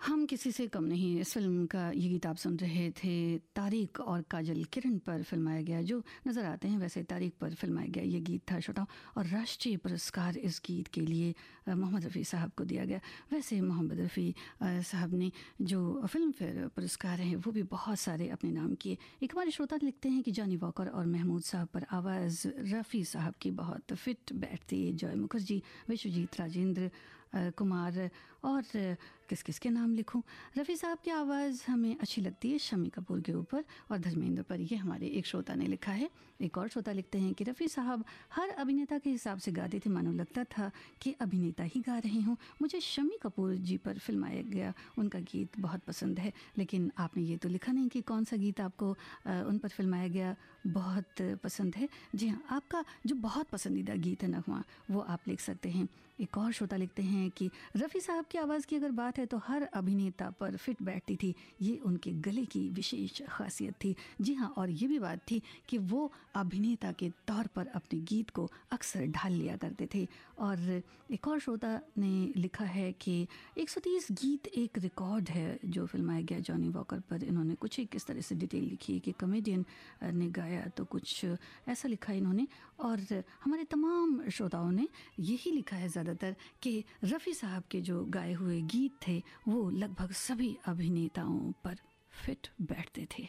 हम किसी से कम नहीं, इस फिल्म का ये गीत आप सुन रहे थे। तारिक और काजल किरण पर फिल्माया गया, जो नज़र आते हैं वैसे तारिक पर फिल्माया गया ये गीत था श्रोताओं। और राष्ट्रीय पुरस्कार इस गीत के लिए मोहम्मद रफ़ी साहब को दिया गया। वैसे मोहम्मद रफ़ी साहब ने जो फिल्म फेयर पुरस्कार हैं वो भी बहुत सारे अपने नाम किए। एक हमारे श्रोता लिखते हैं कि जॉनी वॉकर और महमूद साहब पर आवाज़ रफ़ी साहब की बहुत फिट बैठती है। जॉय मुखर्जी, विश्वजीत राजेंद्र कुमार और किस किस के नाम लिखूं। रफ़ी साहब की आवाज़ हमें अच्छी लगती है शम्मी कपूर के ऊपर और धर्मेंद्र पर। ये हमारे एक श्रोता ने लिखा है। एक और श्रोता लिखते हैं कि रफ़ी साहब हर अभिनेता के हिसाब से गाते थे, मानो लगता था कि अभिनेता ही गा रहे हों। मुझे शम्मी कपूर जी पर फिल्माया गया उनका गीत बहुत पसंद है, लेकिन आपने ये तो लिखा नहीं कि कौन सा गीत आपको उन पर फिल्माया गया बहुत पसंद है। जी हाँ, आपका जो बहुत पसंदीदा गीत है नगमा, वो आप लिख सकते हैं। एक और श्रोता लिखते हैं कि रफ़ी साहब की आवाज़ की अगर बात है तो हर अभिनेता पर फिट बैठती थी, ये उनके गले की विशेष खासियत थी। जी हाँ, और ये भी बात थी कि वो अभिनेता के तौर पर अपने गीत को अक्सर ढाल लिया करते थे। और एक और श्रोता ने लिखा है कि 130 गीत एक रिकॉर्ड है जो फिल्माया गया जॉनी वॉकर पर। इन्होंने कुछ एक इस तरह से डिटेल लिखी है कि कॉमेडियन ने गाया, तो कुछ ऐसा लिखा इन्होंने। और हमारे तमाम श्रोताओं ने यही लिखा है ज़्यादातर कि रफ़ी साहब के जो गाए हुए गीत थे वो लगभग सभी अभिनेताओं पर फिट बैठते थे।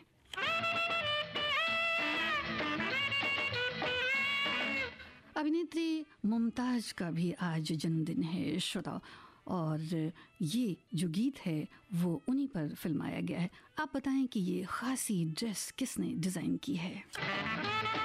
अभिनेत्री मुमताज़ का भी आज जन्मदिन है श्रोताओं, और ये जो गीत है वो उन्हीं पर फिल्माया गया है। आप बताएं कि ये खासी ड्रेस किसने डिज़ाइन की है।